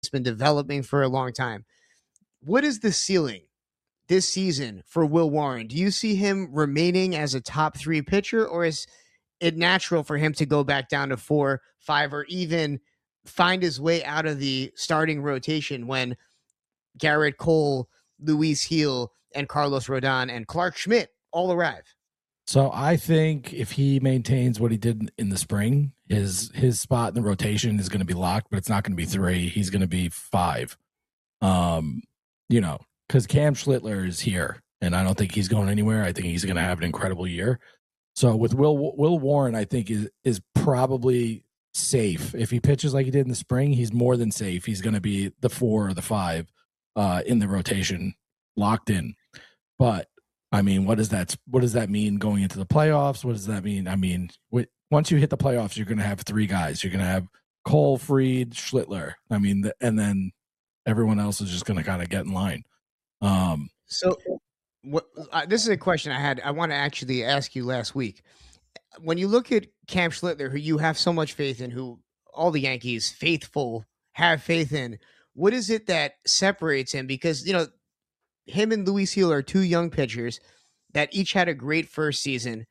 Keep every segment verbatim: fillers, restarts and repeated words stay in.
been developing for a long time. What is the ceiling this season for Will Warren? Do you see him remaining as a top three pitcher, or is it natural for him to go back down to four, five, or even find his way out of the starting rotation when Garrett Cole, Luis Gil, and Carlos Rodon and Clark Schmidt all arrive? So I think if he maintains what he did in the spring, his his spot in the rotation is going to be locked, but it's not going to be three. He's going to be five. Um, you know, because Cam Schlittler is here, and I don't think he's going anywhere. I think he's going to have an incredible year. So with Will Will Warren, I think is is probably safe. If he pitches like he did in the spring, he's more than safe. He's going to be the four or the five uh, in the rotation, locked in. But I mean, what does that what does that mean going into the playoffs? What does that mean? I mean, w- once you hit the playoffs, you're going to have three guys. You're going to have Cole, Fried, Schlittler. I mean, the, and then everyone else is just going to kind of get in line. Um, so, what, uh, this is a question I had. I want to actually ask you last week. When you look at Cam Schlittler, who you have so much faith in, who all the Yankees faithful have faith in, what is it that separates him? Because, you know, him and Luis Gil are two young pitchers that each had a great first season.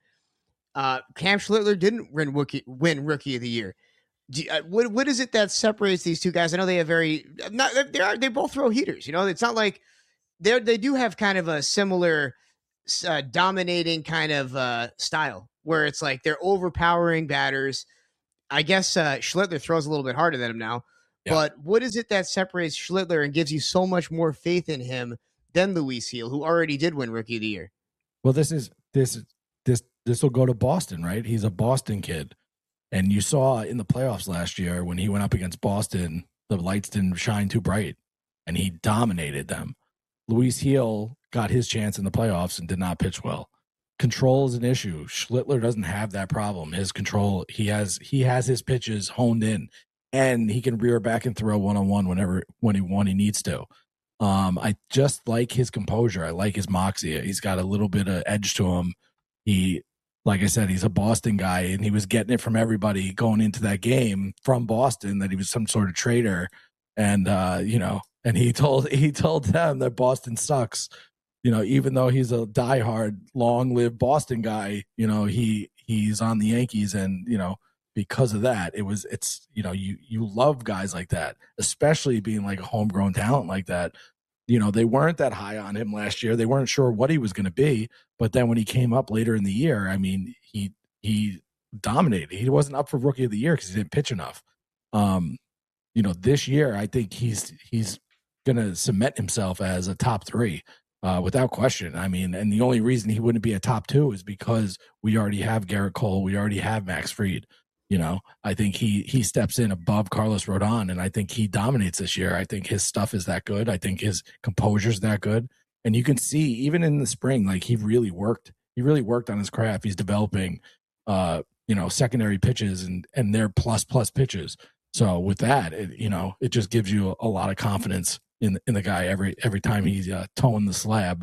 Uh, Cam Schlittler didn't win rookie, win rookie of the year. Do, uh, what what is it that separates these two guys? I know they have very not they are they both throw heaters. You know, it's not like they they do have kind of a similar uh, dominating kind of uh, style where it's like they're overpowering batters. I guess uh, Schlittler throws a little bit harder than him now. Yeah. But what is it that separates Schlittler and gives you so much more faith in him than Luis Gil, who already did win Rookie of the Year? Well, this is this this this will go to Boston, right? He's a Boston kid, and you saw in the playoffs last year when he went up against Boston, the lights didn't shine too bright, and he dominated them. Luis Gil got his chance in the playoffs and did not pitch well. Control is an issue. Schlittler doesn't have that problem. His control, he has he has his pitches honed in, and he can rear back and throw one on one whenever when he when he needs to. Um, I just like his composure. I like his moxie. He's got a little bit of edge to him. He, like I said, he's a Boston guy, and he was getting it from everybody going into that game from Boston that he was some sort of traitor, and uh, you know, and he told he told them that Boston sucks. You know, even though he's a diehard, long-lived Boston guy, you know, he he's on the Yankees, and you know, because of that, it was it's you know, you you love guys like that, especially being like a homegrown talent like that. You know, they weren't that high on him last year. They weren't sure what he was going to be, but then when he came up later in the year, I mean, he he dominated. He wasn't up for Rookie of the Year because he didn't pitch enough. Um, you know, this year I think he's he's going to cement himself as a top three. Uh, without question. I mean, and the only reason he wouldn't be a top two is because we already have Garrett Cole. We already have Max Fried. You know, I think he he steps in above Carlos Rodon, and I think he dominates this year. I think his stuff is that good. I think his composure is that good. And you can see, even in the spring, like he really worked. He really worked on his craft. He's developing, uh, you know, secondary pitches and and they're plus plus pitches. So with that, it, you know, it just gives you a, a lot of confidence in in the guy every every time he's uh, towing the slab.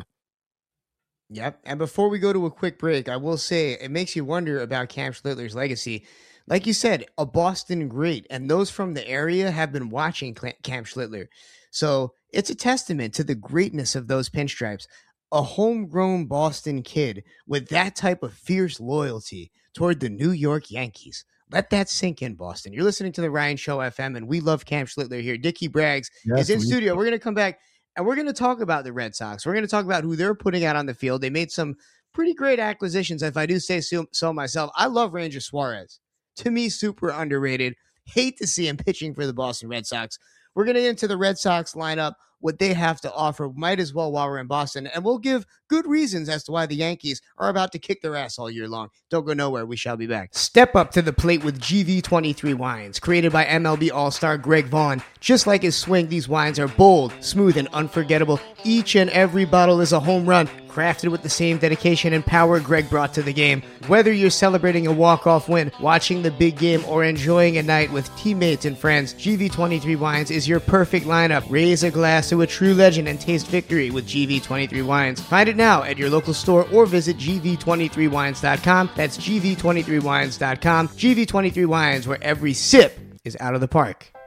Yep. And before we go to a quick break, I will say it makes you wonder about Cam Schlittler's legacy. Like you said, a Boston great, and those from the area have been watching Cam Schlittler. So it's a testament to the greatness of those pinstripes. A homegrown Boston kid with that type of fierce loyalty toward the New York Yankees. Let that sink in, Boston. You're listening to the Ryan Show F M, and we love Cam Schlittler here. Dickie Braggs yes, is in we- studio. We're going to come back, and we're going to talk about the Red Sox. We're going to talk about who they're putting out on the field. They made some pretty great acquisitions, if I do say so, so myself. I love Ranger Suarez. To me, super underrated. Hate to see him pitching for the Boston Red Sox. We're going to get into the Red Sox lineup, what they have to offer. Might as well while we're in Boston. And we'll give good reasons as to why the Yankees are about to kick their ass all year long. Don't go nowhere. We shall be back. Step up to the plate with G V twenty-three wines. Created by M L B All-Star Greg Vaughn. Just like his swing, these wines are bold, smooth, and unforgettable. Each and every bottle is a home run. Crafted with the same dedication and power Greg brought to the game. Whether you're celebrating a walk-off win, watching the big game, or enjoying a night with teammates and friends, G V twenty-three Wines is your perfect lineup. Raise a glass to a true legend and taste victory with G V twenty-three Wines. Find it now at your local store or visit G V twenty-three wines dot com. That's G V twenty-three wines dot com. G V twenty-three Wines, where every sip is out of the park.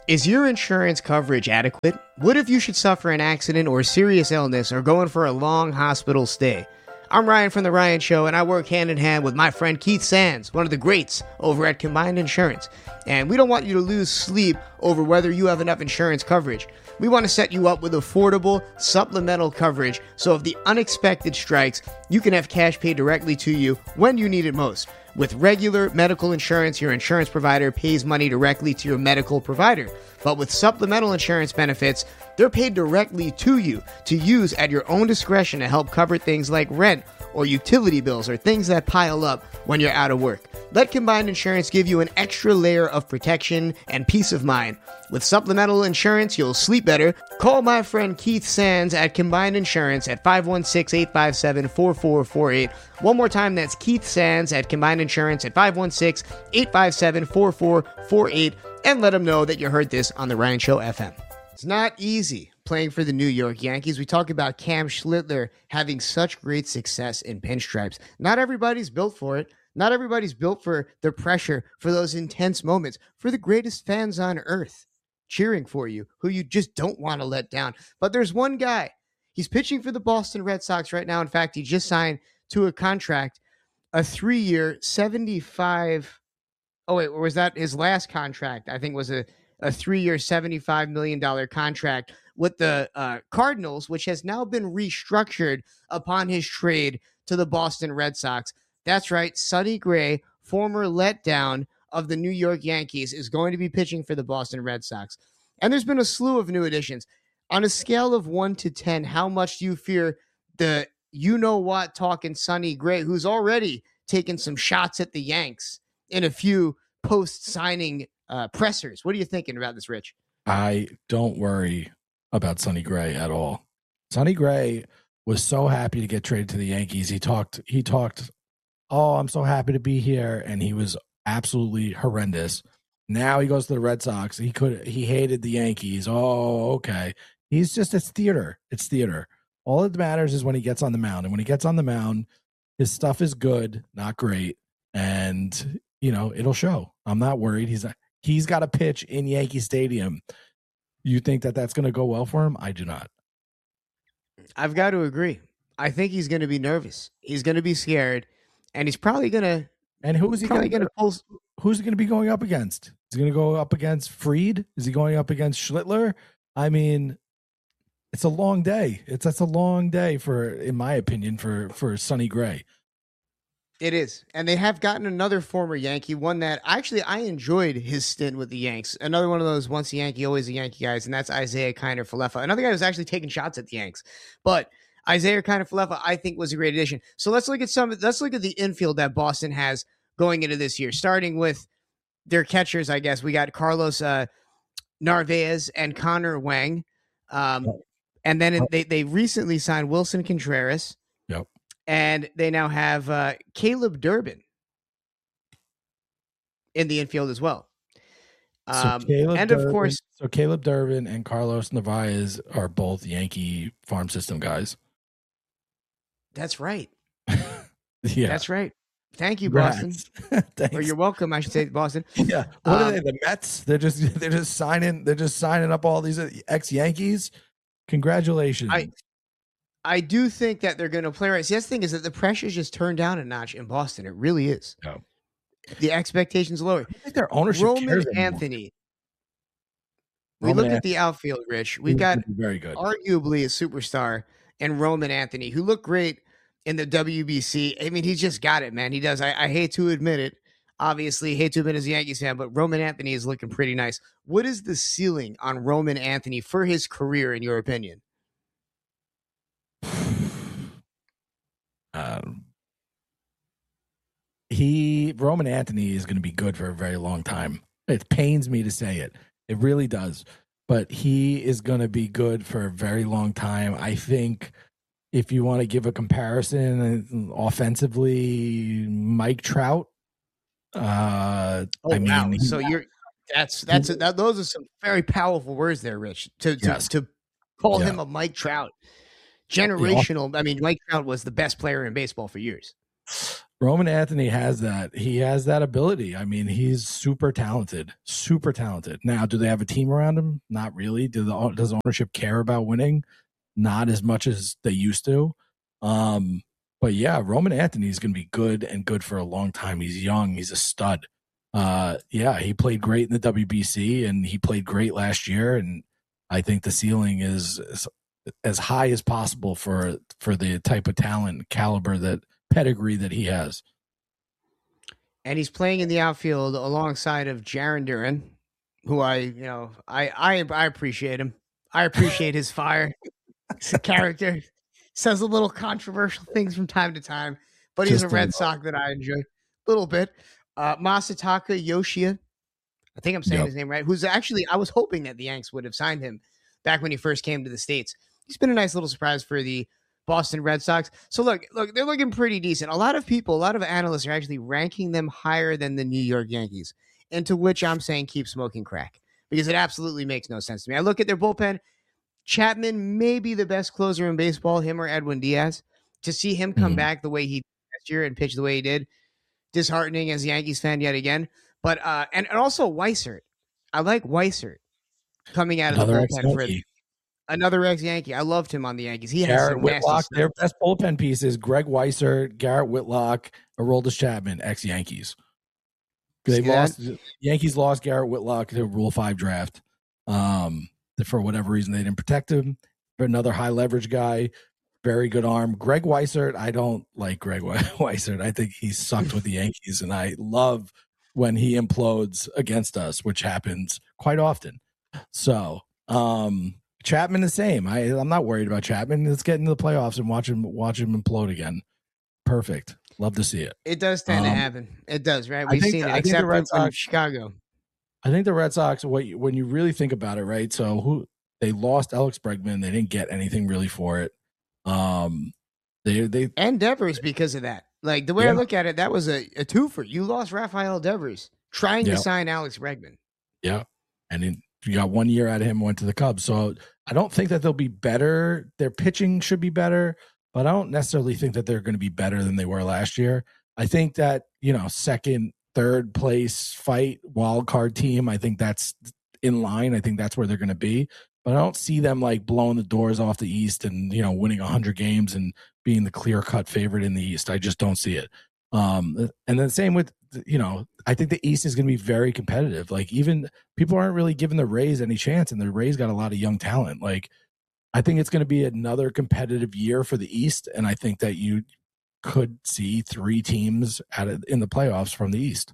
Is your insurance coverage adequate? What if you should suffer an accident or serious illness or going for a long hospital stay? I'm Ryan from The Ryan Show, and I work hand in hand with my friend Keith Sands, one of the greats over at Combined Insurance. And we don't want you to lose sleep over whether you have enough insurance coverage. We want to set you up with affordable supplemental coverage, so if the unexpected strikes, you can have cash paid directly to you when you need it most. With regular medical insurance, your insurance provider pays money directly to your medical provider. But with supplemental insurance benefits, they're paid directly to you to use at your own discretion to help cover things like rent or utility bills or things that pile up when you're out of work. Let Combined Insurance give you an extra layer of protection and peace of mind. With supplemental insurance, you'll sleep better. Call my friend Keith Sands at Combined Insurance at five one six, eight five seven, four four four eight. One more time, that's Keith Sands at Combined Insurance at five one six, eight five seven, four four four eight. And let them know that you heard this on The Ryan Show F M. It's not easy playing for the New York Yankees. We talk about Cam Schlittler having such great success in pinstripes. Not everybody's built for it. Not everybody's built for the pressure, for those intense moments, for the greatest fans on earth cheering for you, who you just don't want to let down. But there's one guy. He's pitching for the Boston Red Sox right now. In fact, he just signed to a contract, a three-year, seventy-five. Oh, wait, or was that his last contract? I think was a, a three-year, seventy-five million dollars contract with the uh, Cardinals, which has now been restructured upon his trade to the Boston Red Sox. That's right. Sonny Gray, former letdown of the New York Yankees, is going to be pitching for the Boston Red Sox. And there's been a slew of new additions. On a scale of one to ten, how much do you fear the you-know-what talking Sonny Gray, who's already taken some shots at the Yanks in a few post-signing uh, pressers? What are you thinking about this, Rich? I don't worry about Sonny Gray at all. Sonny Gray was so happy to get traded to the Yankees. He talked, he talked, oh, I'm so happy to be here. And he was absolutely horrendous. Now he goes to the Red Sox. He could, he hated the Yankees. Oh, okay. He's just, it's theater. It's theater. All that matters is when he gets on the mound. And when he gets on the mound, his stuff is good, not great. And, you know, it'll show. I'm not worried. He's, he's got a pitch in Yankee Stadium. You think that that's going to go well for him? I do not. I've got to agree. I think he's going to be nervous. He's going to be scared, and he's probably going to. And who is he probably going to pull? Who's he going to be going up against? Is he going to go up against Fried? Is he going up against Schlittler? I mean, it's a long day. It's that's a long day for, in my opinion, for for Sonny Gray. It is. And they have gotten another former Yankee, one that actually I enjoyed his stint with the Yanks. Another one of those once a Yankee, always a Yankee guys, and that's Isaiah Kiner-Falefa. Another guy who's actually taking shots at the Yanks. But Isaiah Kiner-Falefa, I think, was a great addition. So let's look at some let's look at the infield that Boston has going into this year, starting with their catchers, I guess. We got Carlos uh, Narvaez and Connor Wang. Um, and then they, they recently signed Wilson Contreras. Yep. And they now have uh, Caleb Durbin in the infield as well. Um, so Caleb and Durbin, of course, so Caleb Durbin and Carlos Narvaez are both Yankee farm system guys. That's right. Yeah, that's right. Thank you, Boston. Or you're welcome, I should say, Boston. Yeah. What um, are they? The Mets? They're just they're just signing. They're just signing up all these ex Yankees. Congratulations. I, I do think that they're going to play right. See, that's the thing is that the pressure's just turned down a notch in Boston. It really is. No. The expectations lower. I think their ownership Roman Anthony. We Roman looked at the outfield, Rich. We've got very good, arguably a superstar in Roman Anthony, who looked great in the W B C. I mean, he's just got it, man. He does. I, I hate to admit it. Obviously, hate to admit as a Yankees fan, but Roman Anthony is looking pretty nice. What is the ceiling on Roman Anthony for his career, in your opinion? Um, he Roman Anthony is going to be good for a very long time. It pains me to say it. It really does. But he is going to be good for a very long time. I think if you want to give a comparison offensively, Mike Trout. Uh, oh, I mean, wow. he, So you're that's that's a, that. Those are some very powerful words there, Rich. To to, yes. to call yeah. him a Mike Trout. Generational. I mean, Mike Trout was the best player in baseball for years. Roman Anthony has that. He has that ability. I mean, he's super talented, super talented. Now, do they have a team around him? Not really. Do the does ownership care about winning? Not as much as they used to. Um, but yeah, Roman Anthony is going to be good and good for a long time. He's young. He's a stud. Uh, yeah, he played great in the W B C and he played great last year. And I think the ceiling is, is as high as possible for for the type of talent caliber that pedigree that he has. And he's playing in the outfield alongside of Jarren Duran, who I, you know, I I, I appreciate him. I appreciate his fire. He's a character. Says a little controversial things from time to time, but he's Just a Red Sox that I enjoy a little bit. Uh, Masataka Yoshida, I think I'm saying yep. his name right, who's actually, I was hoping that the Yanks would have signed him back when he first came to the States. He's been a nice little surprise for the Boston Red Sox. So look, look, they're looking pretty decent. A lot of people, a lot of analysts are actually ranking them higher than the New York Yankees, and to which I'm saying keep smoking crack, because it absolutely makes no sense to me. I look at their bullpen. Chapman may be the best closer in baseball, him or Edwin Diaz. To see him come mm. back the way he did last year and pitch the way he did, disheartening as a Yankees fan yet again. But uh, and, and also Weissert. I like Weissert coming out another of the bullpen for another ex-Yankee. I loved him on the Yankees. He Garrett has some Whitlock. Nasty their best bullpen pieces: Greg Weissert, Garrett Whitlock, Aroldis Chapman, ex-Yankees. They lost. Yankees lost Garrett Whitlock to Rule Five draft. Um, for whatever reason, they didn't protect him. For another high leverage guy, very good arm. Greg Weissert, I don't like Greg Weissert. I think he sucked with the Yankees, and I love when he implodes against us, which happens quite often. So um, Chapman the same. I, I'm not worried about Chapman. Let's get into the playoffs and watch him watch him implode again. Perfect. Love to see it. It does tend um, to happen. It does, right? We've seen it, except for Sox, Chicago. I think the Red Sox, what you, when you really think about it, right? So who they lost Alex Bregman, they didn't get anything really for it. Um, they they and Devers because of that. Like the way yeah. I look at it, that was a, a twofer. You lost Rafael Devers trying yeah. to sign Alex Bregman. Yeah, and then you got one year out of him, went to the Cubs. So I don't think that they'll be better. Their pitching should be better, but I don't necessarily think that they're going to be better than they were last year. I think that, you know, second, third place fight, wild card team, I think that's in line. I think that's where they're going to be. But I don't see them like blowing the doors off the East and, you know, winning one hundred games and being the clear-cut favorite in the East. I just don't see it. Um, and then same with, you know, I think the East is going to be very competitive. Like even people aren't really giving the Rays any chance, and the Rays got a lot of young talent. Like I think it's going to be another competitive year for the East, and I think that you could see three teams at it in the playoffs from the East.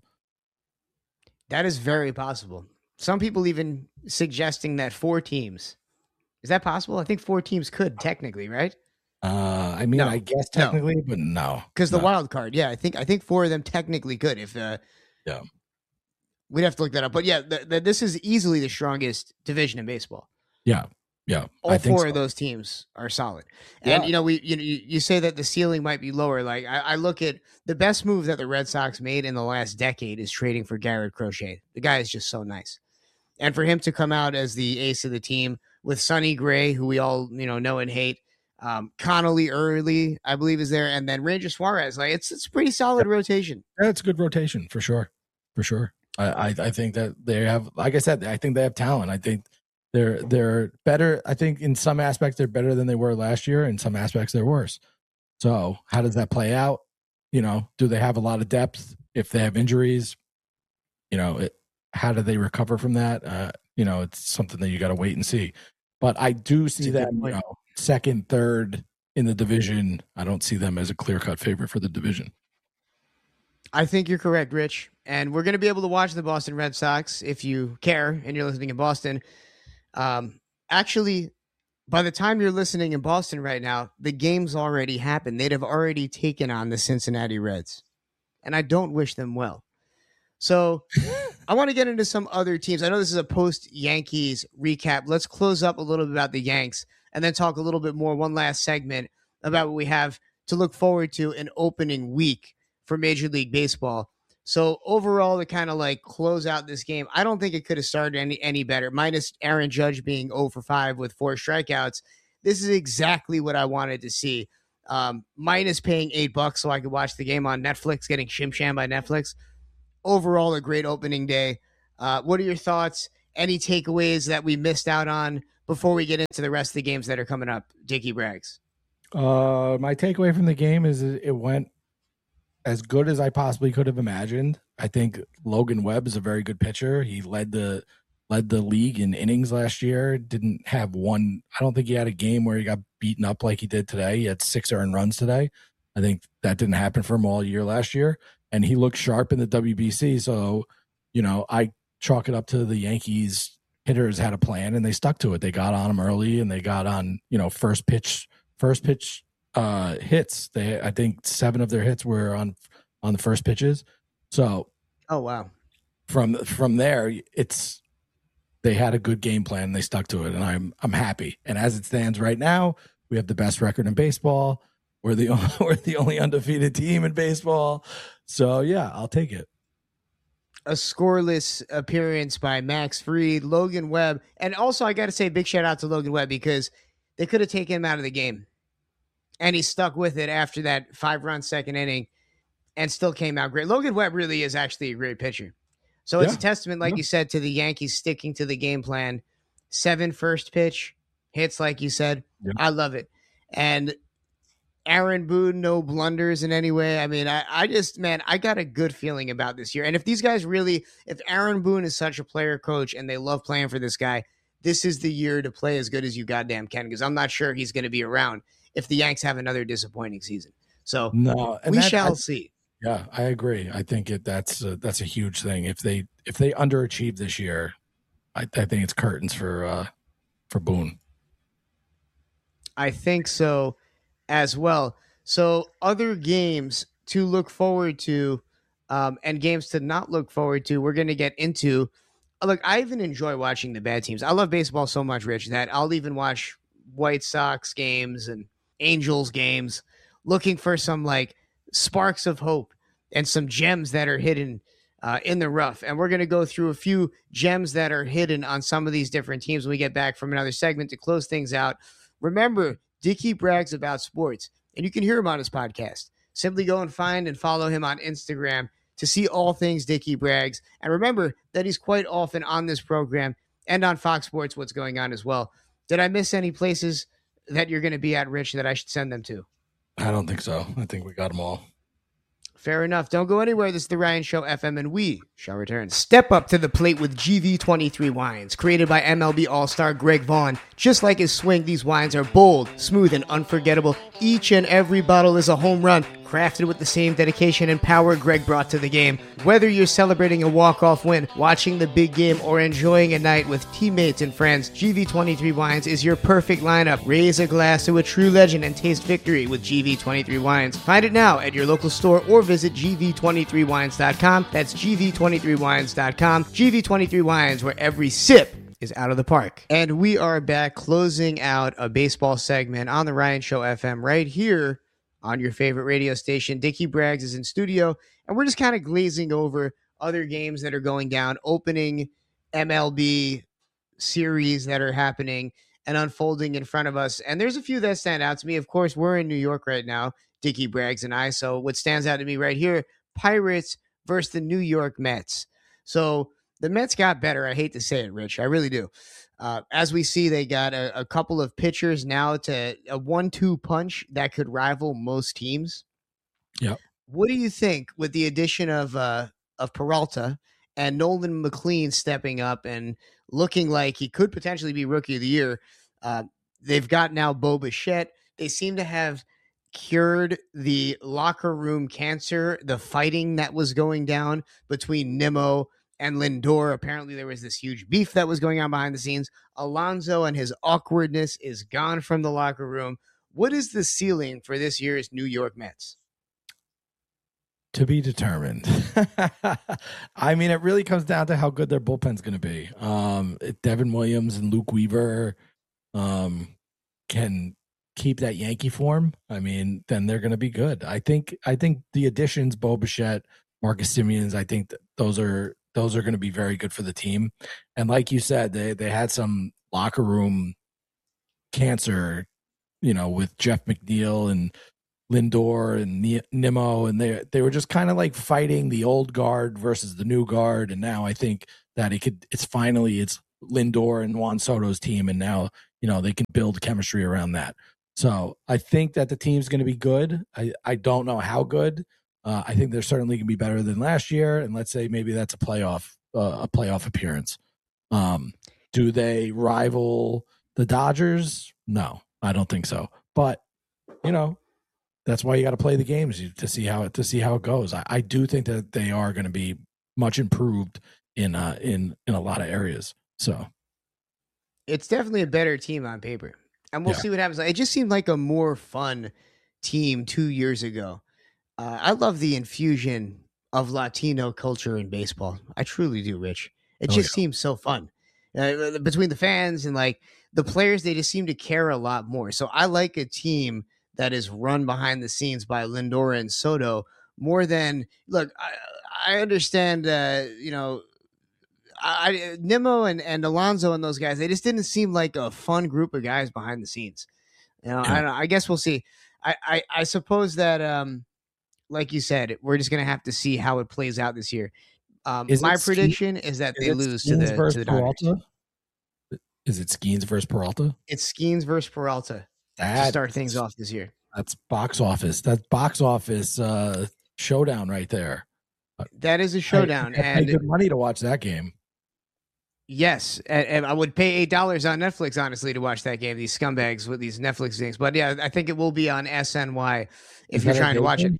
That is very possible. Some people even suggesting that four teams. Is that possible? I think four teams could technically, right? Uh, I mean, no, I guess technically, no. but no, because no. the wild card. Yeah, I think I think four of them technically could. If uh, yeah, we'd have to look that up. But yeah, the, the, this is easily the strongest division in baseball. Yeah. Yeah, all I four so. of those teams are solid, and yeah. you know we you know you say that the ceiling might be lower. Like I, I look at the best move that the Red Sox made in the last decade is trading for Garrett Crochet. The guy is just so nice, and for him to come out as the ace of the team with Sonny Gray, who we all you know know and hate, um, Connolly Early, I believe is there, and then Ranger Suarez. Like it's it's a pretty solid yeah. rotation. Yeah, it's a good rotation for sure, for sure. I, I I think that they have, like I said, I think they have talent. I think. They're they're better. I think in some aspects they're better than they were last year. In some aspects they're worse. So how does that play out? You know, do they have a lot of depth? If they have injuries, you know, it, how do they recover from that? Uh, you know, it's something that you got to wait and see. But I do see them, you know, second, third in the division. I don't see them as a clear-cut favorite for the division. I think you're correct, Rich. And we're going to be able to watch the Boston Red Sox if you care and you're listening in Boston. Um, actually, by the time you're listening in Boston right now, the game's already happened. They'd have already taken on the Cincinnati Reds, and I don't wish them well. So I want to get into some other teams. I know this is a post-Yankees recap. Let's close up a little bit about the Yanks and then talk a little bit more, one last segment about what we have to look forward to in opening week for Major League Baseball. So overall, to kind of like close out this game, I don't think it could have started any, any better. Minus Aaron Judge being oh for five with four strikeouts. This is exactly what I wanted to see. um, minus paying eight bucks so I could watch the game on Netflix, getting Shim Sham by Netflix. Overall, a great opening day. Uh, what are your thoughts? Any takeaways that we missed out on before we get into the rest of the games that are coming up? Dickie Braggs. Uh, my takeaway from the game is it went as good as I possibly could have imagined. I think Logan Webb is a very good pitcher. He led the led the league in innings last year. Didn't have one. I don't think he had a game where he got beaten up like he did today. He had six earned runs today. I think that didn't happen for him all year last year. And he looked sharp in the W B C. So, you know, I chalk it up to the Yankees hitters had a plan and they stuck to it. They got on him early and they got on, you know, first pitch, first pitch uh, hits. They, I think seven of their hits were on, on the first pitches. So, oh, wow. From, from there, it's, they had a good game plan and they stuck to it. And I'm, I'm happy. And as it stands right now, we have the best record in baseball. We're the only, we're the only undefeated team in baseball. So, yeah, I'll take it. A scoreless appearance by Max Fried, Logan Webb. And also, I got to say, big shout out to Logan Webb because they could have taken him out of the game. And he stuck with it after that five-run second inning and still came out great. Logan Webb really is actually a great pitcher. So it's yeah. a testament, like yeah. you said, to the Yankees sticking to the game plan. Seven first pitch hits, like you said. Yeah. I love it. And Aaron Boone, no blunders in any way. I mean, I, I just, man, I got a good feeling about this year. And if these guys really, if Aaron Boone is such a player coach and they love playing for this guy, this is the year to play as good as you goddamn can, because I'm not sure he's going to be around if the Yanks have another disappointing season. So no, we that, shall I, see. Yeah, I agree. I think it that's a, that's a huge thing. If they if they underachieve this year, I, I think it's curtains for uh, for Boone. I think so as well. So other games to look forward to um, and games to not look forward to, we're going to get into. Look, I even enjoy watching the bad teams. I love baseball so much, Rich, that I'll even watch White Sox games and Angels games looking for some like sparks of hope and some gems that are hidden uh, in the rough. And we're going to go through a few gems that are hidden on some of these different teams when we get back from another segment to close things out. Remember, Dickie brags about sports, and you can hear him on his podcast. Simply go and find and follow him on Instagram to see all things Dickie Braggs. And remember that he's quite often on this program and on Fox Sports What's Going On as well. Did I miss any places that you're going to be at, Rich, that I should send them to? I don't think so. I think we got them all. Fair enough. Don't go anywhere. This is The Ryan Show F M, and we shall return. Step up to the plate with G V twenty-three wines. Created by M L B All-Star Greg Vaughn. Just like his swing, these wines are bold, smooth, and unforgettable. Each and every bottle is a home run, crafted with the same dedication and power Greg brought to the game. Whether you're celebrating a walk-off win, watching the big game, or enjoying a night with teammates and friends, G V twenty-three Wines is your perfect lineup. Raise a glass to a true legend and taste victory with G V twenty-three Wines. Find it now at your local store or visit G V twenty-three wines dot com. That's G V twenty-three wines dot com. G V twenty-three Wines, where every sip is out of the park. And we are back closing out a baseball segment on the Ryan Show F M right here on your favorite radio station. Dickie Braggs is in studio, and we're just kind of glazing over other games that are going down, opening M L B series that are happening and unfolding in front of us. And there's a few that stand out to me. Of course, we're in New York right now, Dickie Braggs and I. So what stands out to me right here, Pirates versus the New York Mets. So the Mets got better. I hate to say it, Rich. I really do. Uh, as we see, they got a, a couple of pitchers now to a one two punch that could rival most teams. Yeah. What do you think with the addition of uh, of Peralta and Nolan McLean stepping up and looking like he could potentially be Rookie of the Year? Uh, they've got now Bo Bichette. They seem to have cured the locker room cancer, the fighting that was going down between Nimmo and Lindor. Apparently there was this huge beef that was going on behind the scenes. Alonso and his awkwardness is gone from the locker room. What is the ceiling for this year's New York Mets? To be determined. I mean, it really comes down to how good their bullpen's going to be. Um, if Devin Williams and Luke Weaver um, can keep that Yankee form, I mean, then they're going to be good. I think. I think the additions, Bo Bichette, Marcus Semien, I think th- those are those are going to be very good for the team. And like you said, they they had some locker room cancer, you know, with Jeff McNeil and Lindor and Ni- Nimmo, and they they were just kind of like fighting the old guard versus the new guard. And now I think that it could, it's finally it's Lindor and Juan Soto's team, and now you know they can build chemistry around that. So I think that the team's going to be good. I I don't know how good. Uh, I think they're certainly going to be better than last year, and let's say maybe that's a playoff uh, a playoff appearance. Um, do they rival the Dodgers? No, I don't think so. But you know, that's why you got to play the games to see how it to see how it goes. I, I do think that they are going to be much improved in uh, in in a lot of areas. So It's definitely a better team on paper, and we'll yeah, see what happens. It just seemed like a more fun team two years ago. Uh, I love the infusion of Latino culture in baseball. I truly do, Rich. It oh just yeah, seems so fun uh, between the fans and like the players. They just seem to care a lot more. So I like a team that is run behind the scenes by Lindor and Soto more than look. I, I understand, uh, you know, I, Nimmo and, and Alonso and those guys, they just didn't seem like a fun group of guys behind the scenes. You know, yeah. I don't know, I guess we'll see. I, I, I suppose that, um, like you said, we're just gonna have to see how it plays out this year. Um, Is it my Ske- prediction is that is they it lose to Skeens the to versus the Dodgers. Peralta? Is it Skeens versus Peralta? It's Skeens versus Peralta to That start things off this year. that's box office. That's box office uh, showdown right there. That is a I, showdown, I pay and good money to watch that game. yes, and, and I would pay eight dollars on Netflix honestly to watch that game. These scumbags with these Netflix things, but yeah, I think it will be on S N Y if Is you're that a trying to day watch it. game?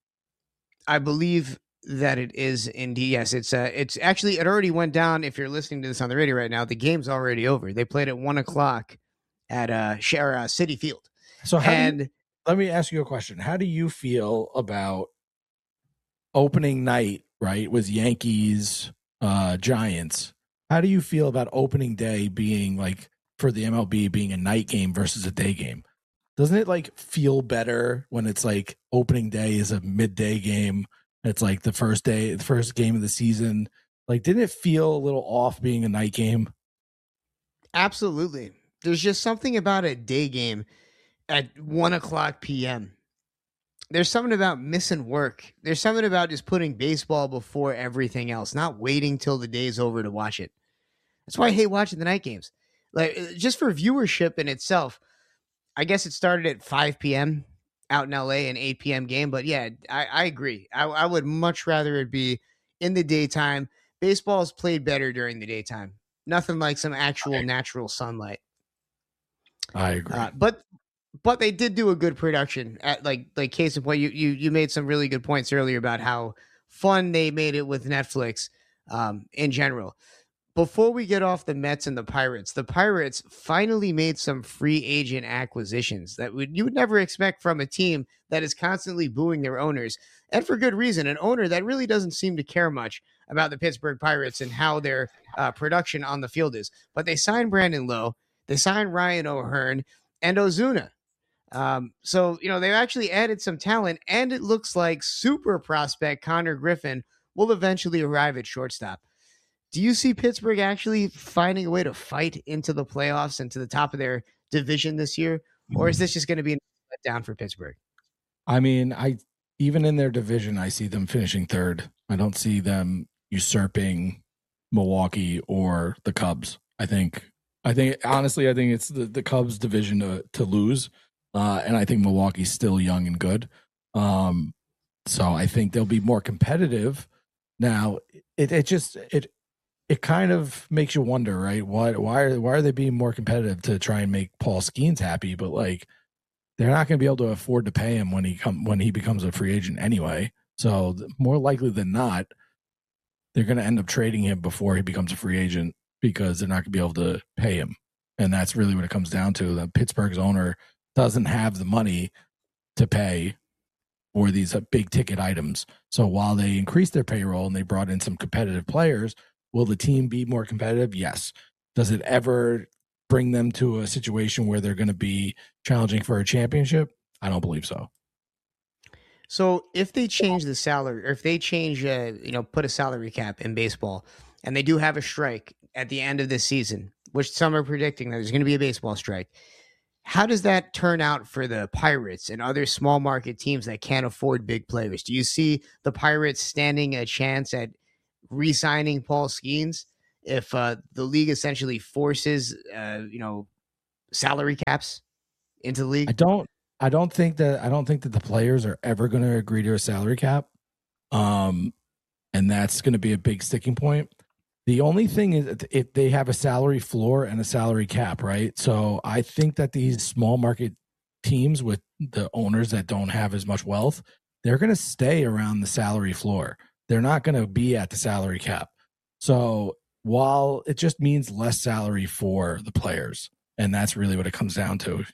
I believe that it is indeed. Yes, it's uh, it's actually it already went down. If you're listening to this on the radio right now, the game's already over. They played at one o'clock at uh, Share, uh City Field, So how do you? and Let me ask you a question. How do you feel about opening night? Right, was Yankees uh, Giants. How do you feel about opening day being like for the M L B being a night game versus a day game? Doesn't it like feel better when it's like opening day is a midday game? It's like the first day, the first game of the season. Like, didn't it feel a little off being a night game? absolutely, there's just something about a day game at one o'clock p m. There's something about missing work. There's something about just putting baseball before everything else, not waiting till the day's over to watch it. That's why I hate watching the night games. Like uh, just for viewership in itself, I guess it started at five p m out in L A, an eight p m game. But yeah, I, I agree. I, I would much rather it be in the daytime. Baseball is played better during the daytime. Nothing like some actual natural sunlight. I agree. Uh, but but they did do a good production. At like like case in point, you you you made some really good points earlier about how fun they made it with Netflix um, in general. Before we get off the Mets and the Pirates, the Pirates finally made some free agent acquisitions that would you would never expect from a team that is constantly booing their owners, and for good reason. An owner that really doesn't seem to care much about the Pittsburgh Pirates and how their uh, production on the field is. But they signed Brandon Lowe, they signed Ryan O'Hearn and Ozuna. Um, so you know they've actually added some talent, and it looks like super prospect Connor Griffin will eventually arrive at shortstop. Do you see Pittsburgh actually finding a way to fight into the playoffs and to the top of their division this year? Or is this just going to be a letdown for Pittsburgh? I mean, I even in their division, I see them finishing third. I don't see them usurping Milwaukee or the Cubs. I think, I think honestly, I think it's the, the Cubs division to to lose, uh, and I think Milwaukee's still young and good. Um, so I think they'll be more competitive. Now, it it just it it kind of makes you wonder, right? Why why are why are they being more competitive to try and make Paul Skeens happy? But like they're not going to be able to afford to pay him when he come when he becomes a free agent anyway. So more likely than not, they're going to end up trading him before he becomes a free agent because they're not going to be able to pay him. And that's really what it comes down to. That Pittsburgh's owner doesn't have the money to pay for these big ticket items. So while they increased their payroll and they brought in some competitive players, will the team be more competitive? Yes. Does it ever bring them to a situation where they're going to be challenging for a championship? I don't believe so. So if they change the salary, or if they change, uh, you know, put a salary cap in baseball, and they do have a strike at the end of this season, which some are predicting that there's going to be a baseball strike, How does that turn out for the Pirates and other small market teams that can't afford big players? Do you see the Pirates standing a chance at re-signing Paul Skeens if uh, the league essentially forces, uh, you know, salary caps into the league? I don't. I don't think that. I don't think that the players are ever going to agree to a salary cap, um, and that's going to be a big sticking point. The only thing is if they have a salary floor and a salary cap, right? So I think that these small market teams with the owners that don't have as much wealth, they're going to stay around the salary floor. They're not going to be at the salary cap. So while it just means less salary for the players, and that's really what it comes down to.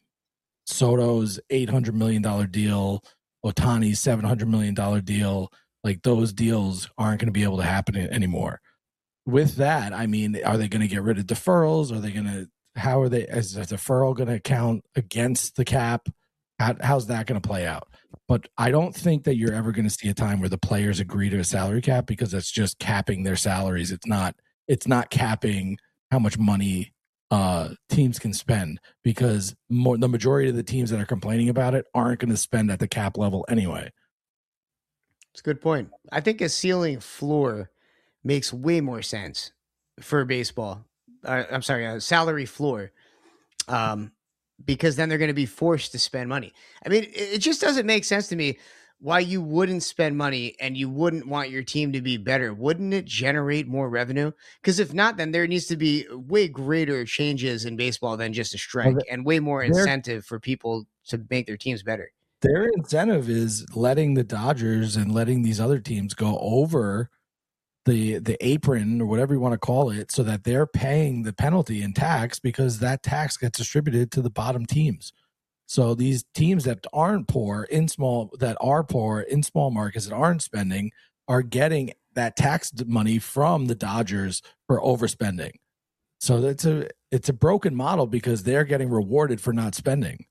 Soto's eight hundred million dollars deal, Ohtani's seven hundred million dollars deal, like those deals aren't going to be able to happen anymore. With that, I mean, are they going to get rid of deferrals? Are they going to, how are they, is a deferral going to count against the cap? How, how's that going to play out? But I don't think that you're ever going to see a time where the players agree to a salary cap, because that's just capping their salaries. It's not, it's not capping how much money uh, teams can spend, because more, the majority of the teams that are complaining about it aren't going to spend at the cap level anyway. It's a good point. I think a ceiling floor makes way more sense for baseball. Uh, I'm sorry, a salary floor, um, because then they're going to be forced to spend money. I mean, it, it just doesn't make sense to me why you wouldn't spend money and you wouldn't want your team to be better. Wouldn't it generate more revenue? Because if not, then there needs to be way greater changes in baseball than just a strike, well, and way more incentive for people to make their teams better. Their incentive is letting the Dodgers and letting these other teams go over the the apron or whatever you want to call it, so that they're paying the penalty and tax, because that tax gets distributed to the bottom teams. So these teams that aren't poor in small, that are poor in small markets that aren't spending, are getting that tax money from the Dodgers for overspending. So that's a it's a broken model, because they're getting rewarded for not spending.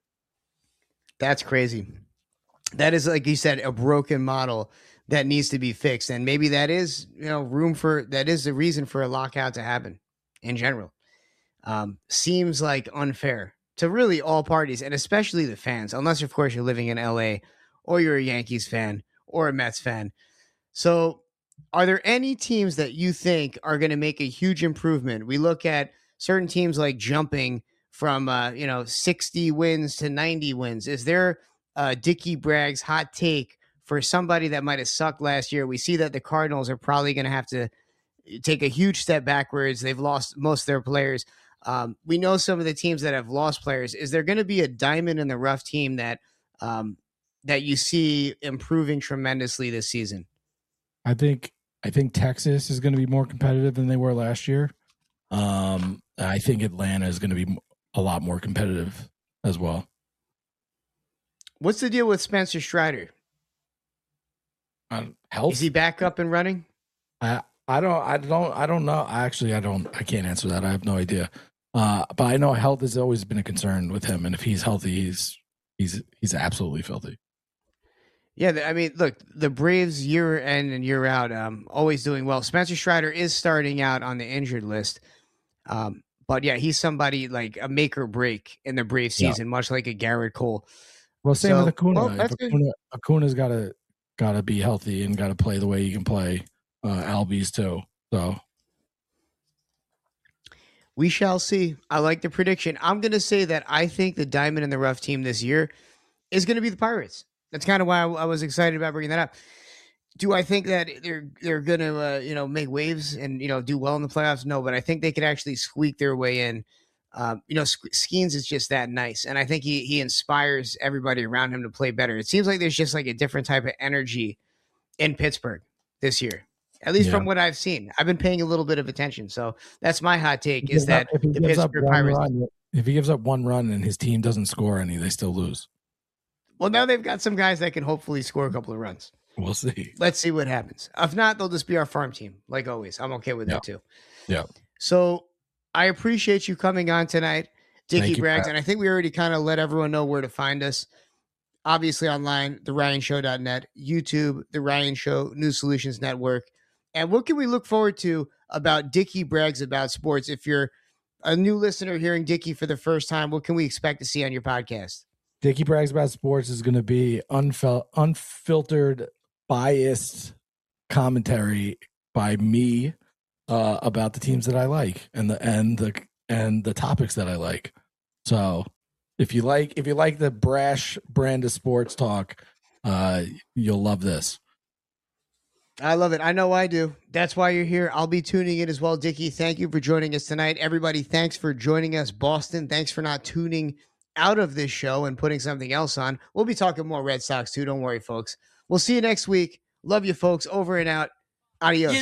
That's crazy. That is, like you said, a broken model that needs to be fixed. And maybe that is, you know, room for, that is the reason for a lockout to happen in general. Um, seems like unfair to really all parties, and especially the fans, unless, of course, you're living in L A or you're a Yankees fan or a Mets fan. So are there any teams that you think are going to make a huge improvement? We look at certain teams like jumping from, uh, you know, sixty wins to ninety wins. Is there uh, Dickie Bragg's hot take for somebody that might have sucked last year? We see that the Cardinals are probably going to have to take a huge step backwards. They've lost most of their players. Um, we know some of the teams that have lost players. Is there going to be a diamond in the rough team that um, that you see improving tremendously this season? I think I think Texas is going to be more competitive than they were last year. Um, I think Atlanta is going to be a lot more competitive as well. What's the deal with Spencer Strider? Uh, health? Is he back up and running? I I don't I don't I don't know. Actually, I don't I can't answer that. I have no idea. Uh, but I know health has always been a concern with him, and if he's healthy, he's he's he's absolutely filthy. Yeah, I mean, look, the Braves year in and year out, um, always doing well. Spencer Strider is starting out on the injured list, um, but yeah, he's somebody like a make or break in the Brave season, yeah. much like a Garrett Cole. Well, same so, with Acuna. Well, if Acuna Acuna's got to got to be healthy and got to play the way he can play. Uh, Albies too. So we shall see. I like the prediction. I'm going to say that I think the diamond in the rough team this year is going to be the Pirates. That's kind of why I, I was excited about bringing that up. Do I think that they're they're going to uh, you know make waves and you know do well in the playoffs? No, but I think they could actually squeak their way in. Um, you know, Skeens is just that nice, and I think he he inspires everybody around him to play better. It seems like there's just like a different type of energy in Pittsburgh this year. At least yeah. from what I've seen. I've been paying a little bit of attention. So that's my hot take is that up, the Pittsburgh Pirates. Run, if he gives up one run and his team doesn't score any, they still lose. Well, now they've got some guys that can hopefully score a couple of runs. We'll see. Let's see what happens. If not, they'll just be our farm team, like always. I'm okay with yeah. that too. Yeah. So I appreciate you coming on tonight, Dickie Braggs. And I think we already kind of let everyone know where to find us. Obviously online, the ryan show dot net, YouTube, The Ryan Show, News Solutions Network. And what can we look forward to about Dickie Braggs About Sports? If you're a new listener hearing Dickie for the first time, what can we expect to see on your podcast? Dickie Brags About Sports is going to be unfil- unfiltered, biased commentary by me uh, about the teams that I like and the and the and the topics that I like. So if you like if you like the brash brand of sports talk, uh, you'll love this. I love it. I know I do. That's why you're here. I'll be tuning in as well. Dickie, thank you for joining us tonight. Everybody, thanks for joining us. Boston, thanks for not tuning out of this show and putting something else on. We'll be talking more Red Sox too. Don't worry, folks. We'll see you next week. Love you, folks. Over and out. Adios.